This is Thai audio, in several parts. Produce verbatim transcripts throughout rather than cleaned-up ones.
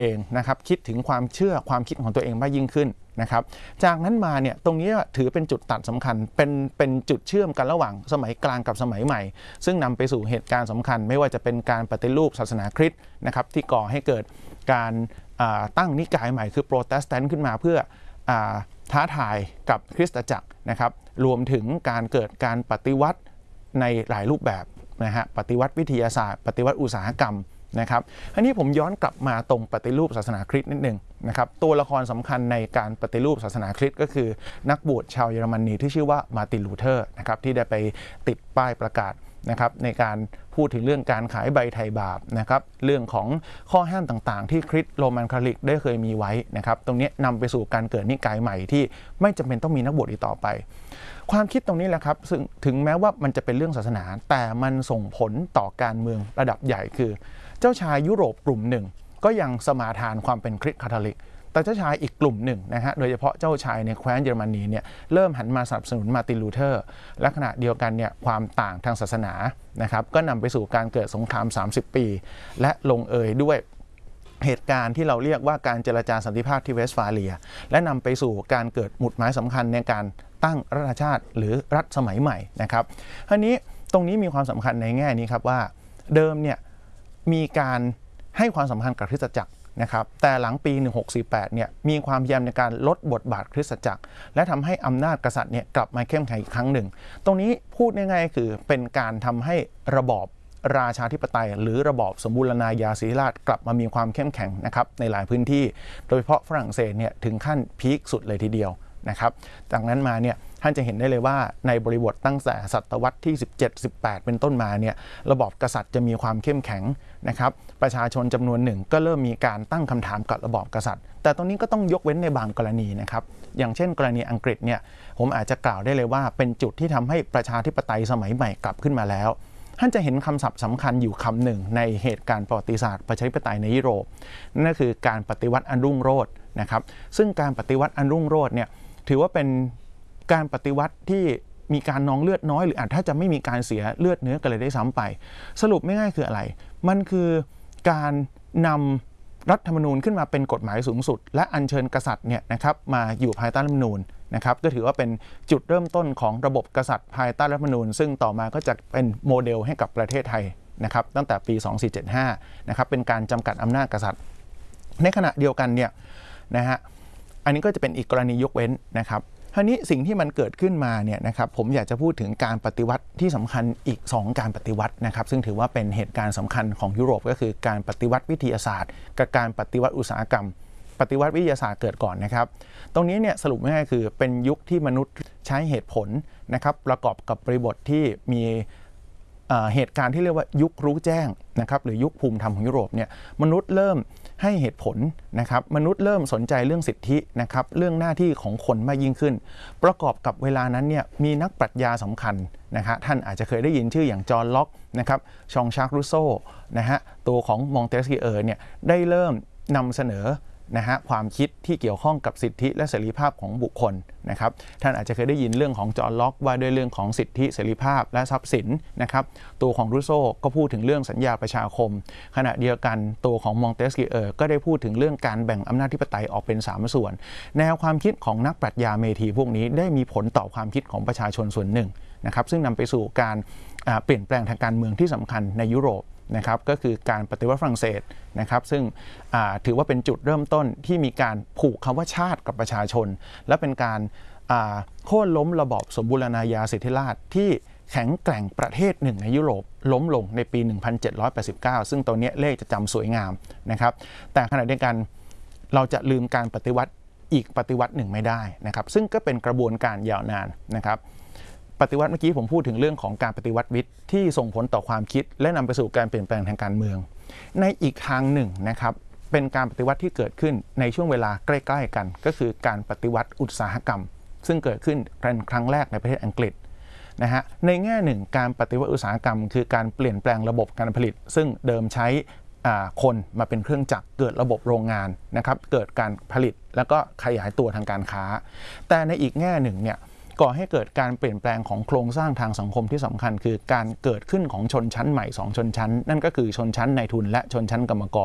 เองนะครับคิดถึงความเชื่อความคิดของตัวเองมากยิ่งขึ้นนะครับจากนั้นมาเนี่ยตรงนี้ถือเป็นจุดตัดสำคัญเป็นเป็นจุดเชื่อมกันระหว่างสมัยกลางกับสมัยใหม่ซึ่งนำไปสู่เหตุการณ์สำคัญไม่ว่าจะเป็นการปฏิรูปศาสนาคริสต์นะครับที่ก่อให้เกิดการตั้งนิกายใหม่คือโปรเตสแตนต์ขึ้นมาเพื่อท้าทายกับคริสตจักรนะครับรวมถึงการเกิดการปฏิวัติในหลายรูปแบบนะฮะปฏิวัติวิทยาศาสตร์ปฏิวัติอุตสาหกรรมนะครับอันนี้ผมย้อนกลับมาตรงปฏิรูปศาสนาคริสต์นิดนึงนะครับตัวละครสำคัญในการปฏิรูปศาสนาคริสต์ก็คือนักบวชชาวเยอรมนีที่ชื่อว่ามาร์ตินลูเทอร์นะครับที่ได้ไปติดป้ายประกาศนะครับในการพูดถึงเรื่องการขายใบไถ่บาปนะครับเรื่องของข้อห้ามต่างๆที่คริสต์โรมันคาทอลิกได้เคยมีไว้นะครับตรงนี้นำไปสู่การเกิดนิกายใหม่ที่ไม่จำเป็นต้องมีนักบวชอีกต่อไปความคิดตรงนี้แหละครับซึ่งถึงแม้ว่ามันจะเป็นเรื่องศาสนาแต่มันส่งผลต่อการเมืองระดับใหญ่คือเจ้าชายยุโรปกลุ่มหนึ่งก็ยังสมาทานความเป็นคริสต์คาทอลิกแต่เจ้าชายอีกกลุ่มหนึ่งนะฮะโดยเฉพาะเจ้าชายในแคว้นเยอรมนีเนี่ยเริ่มหันมาสนับสนุนมาร์ตินลูเทอร์และขณะเดียวกันเนี่ยความต่างทางศาสนานะครับก็นำไปสู่การเกิดสงครามสามสิบปีและลงเอยด้วยเหตุการณ์ที่เราเรียกว่าการเจรจาสันติภาพที่เวสต์ฟาเลียและนำไปสู่การเกิดหมุดหมายสำคัญในการตั้งรัฐชาติหรือรัฐสมัยใหม่นะครับทีนี้ตรงนี้มีความสำคัญในแง่นี้ครับว่าเดิมเนี่ยมีการให้ความสำคัญกับคริสตจักรนะครับแต่หลังปีหนึ่งพันหกร้อยสี่สิบแปดเนี่ยมีความพยายามในการลดบทบาทคริสตจักรและทำให้อำนาจกษัตริย์เนี่ยกลับมาเข้มแข็งอีกครั้งหนึ่งตรงนี้พูดง่ายๆคือเป็นการทำให้ระบอบราชาธิปไตยหรือระบอบสมบูรณาญาสิทธิราชย์กลับมามีความเข้มแข็งนะครับในหลายพื้นที่โดยเฉพาะฝรั่งเศสเนี่ยถึงขั้นพีคสุดเลยทีเดียวนะครับจากนั้นมาเนี่ยท่านจะเห็นได้เลยว่าในบริบทตั้งแต่ศตวรรษที่สิบเจ็ด สิบแปดเป็นต้นมาเนี่ยระบอบกษัตริย์จะมีความเข้มแข็งนะครับประชาชนจำนวนหนึ่งก็เริ่มมีการตั้งคำถามกับระบอบกษัตริย์แต่ตรงนี้ก็ต้องยกเว้นในบางกรณีนะครับอย่างเช่นกรณีอังกฤษเนี่ยผมอาจจะกล่าวได้เลยว่าเป็นจุดที่ทำให้ประชาธิปไตยสมัยใหม่กลับขึ้นมาแล้วท่านจะเห็นคำศัพท์สำคัญอยู่คำหนึ่งในเหตุการณ์ประวัติศาสตร์ประชาธิปไตยในยุโรปนั่นก็คือการปฏิวัติอันรุ่งโรจน์นะครับซึ่งการปฏิวัติอันรุ่งโรจน์เนี่ยถือว่าเป็นการปฏิวัติที่มีการนองเลือดน้อยหรืออาจถ้าจะไม่มีการเสียเลือดเนื้อกันเลยได้ซ้ำไปสรุปไม่ง่ายคืออะไรมันคือการนำรัฐธรรมนูญขึ้นมาเป็นกฎหมายสูงสุดและอัญเชิญกษัตริย์เนี่ยนะครับมาอยู่ภายใต้รัฐธรรมนูญนะครับก็ถือว่าเป็นจุดเริ่มต้นของระบบกษัตริย์ภายใต้รัฐธรรมนูญซึ่งต่อมาก็จะเป็นโมเดลให้กับประเทศไทยนะครับตั้งแต่ปีสองพันสี่ร้อยเจ็ดสิบห้านะครับเป็นการจำกัดอำนาจกษัตริย์ในขณะเดียวกันเนี่ยนะฮะอันนี้ก็จะเป็นอีกกรณียกเว้นนะครับคราวนี้สิ่งที่มันเกิดขึ้นมาเนี่ยนะครับผมอยากจะพูดถึงการปฏิวัติที่สำคัญอีกสองการปฏิวัตินะครับซึ่งถือว่าเป็นเหตุการณ์สำคัญของยุโรปก็คือการปฏิวัติวิทยาศาสตร์กับการปฏิวัติอุตสาหกรรมปฏิวัติวิทยาศาสตร์เกิดก่อนนะครับตรงนี้เนี่ยสรุปง่ายๆคือเป็นยุคที่มนุษย์ใช้เหตุผลนะครับประกอบกับบริบทที่มีเหตุการณ์ที่เรียกว่ายุครู้แจ้งนะครับหรือยุคภูมิธรรมของยุโรปเนี่ยมนุษย์เริ่มให้เหตุผลนะครับมนุษย์เริ่มสนใจเรื่องสิทธินะครับเรื่องหน้าที่ของคนมากยิ่งขึ้นประกอบกับเวลานั้นเนี่ยมีนักปรัชญาสำคัญนะฮะท่านอาจจะเคยได้ยินชื่ออย่างจอห์นล็อกนะครับชองชาร์กรูโซนะฮะตัวของมองเตสกีเออร์เนี่ยได้เริ่มนำเสนอนะฮะความคิดที่เกี่ยวข้องกับสิทธิและเสรีภาพของบุคคลนะครับท่านอาจจะเคยได้ยินเรื่องของจอห์นล็อกว่าด้วยเรื่องของสิทธิเสรีภาพและทรัพย์สินนะครับตัวของรูโซก็พูดถึงเรื่องสัญญาประชาคมขณะเดียวกันตัวของมองเตสกีเออร์ก็ได้พูดถึงเรื่องการแบ่งอำนาจธิปไตยออกเป็นสามส่วนแนวความคิดของนักปรัชญาเมธีพวกนี้ได้มีผลต่อความคิดของประชาชนส่วนหนึ่งนะครับซึ่งนำไปสู่การเปลี่ยนแปลงทางการเมืองที่สำคัญในยุโรปนะครับก็คือการปฏิวัติฝรั่งเศสนะครับซึ่งถือว่าเป็นจุดเริ่มต้นที่มีการผูกคำว่าชาติกับประชาชนและเป็นการโค่นล้มระบอบสมบูรณาญาสิทธิราชย์ที่แข็งแกร่งประเทศหนึ่งในยุโรปล้มลงในปีหนึ่งพันเจ็ดร้อยแปดสิบเก้าซึ่งตัวนี้เลขจะจำสวยงามนะครับแต่ขณะเดียวกันเราจะลืมการปฏิวัติอีกปฏิวัติหนึ่งไม่ได้นะครับซึ่งก็เป็นกระบวนการยาวนานนะครับปฏิวัติเมื่อกี้ผมพูดถึงเรื่องของการปฏิวัติวิทย์ที่ส่งผลต่อความคิดและนำไปสู่การเปลี่ยนแปลงทางการเมืองในอีกทางหนึ่งนะครับเป็นการปฏิวัติที่เกิดขึ้นในช่วงเวลาใกล้ๆกันก็คือการปฏิวัติอุตสาหกรรมซึ่งเกิดขึ้นเป็นครั้งแรกในประเทศอังกฤษนะฮะในแง่หนึ่งการปฏิวัติอุตสาหกรรมคือการเปลี่ยนแปลงระบบการผลิตซึ่งเดิมใช้คนมาเป็นเครื่องจักรเกิดระบบโรงงานนะครับเกิดการผลิตแล้วก็ขยายตัวทางการค้าแต่ในอีกแง่หนึ่งเนี่ยก่อให้เกิดการเปลี่ยนแปลงของโครงสร้างทางสังคมที่สำคัญคือการเกิดขึ้นของชนชั้นใหม่สองชนชั้นนั่นก็คือชนชั้นนายทุนและชนชั้นกรรมกร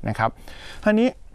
นะครับทีนี้